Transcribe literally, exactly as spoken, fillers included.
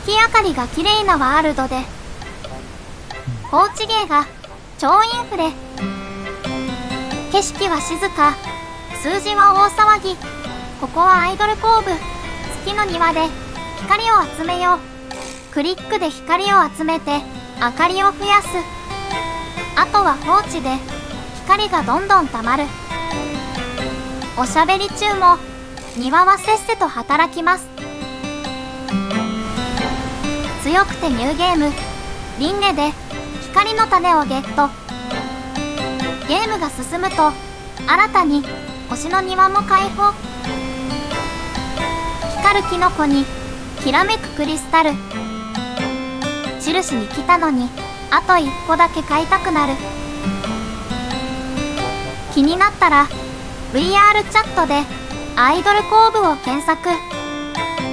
月明かりが綺麗なワールドで、放置芸が超インフレ。景色は静か、数字は大騒ぎ。ここはアイドル工部。月の庭で光を集めよう。クリックで光を集めて明かりを増やす。あとは放置で光がどんどんたまる。おしゃべり中も庭はせっせと働きます。強くてニューゲーム、輪廻で光の種をゲット。ゲームが進むと新たに星の庭も開放。光るキノコにきらめくクリスタル。印に来たのにあと一個だけ買いたくなる。気になったら ブイアール チャットでアイドル工部を検索。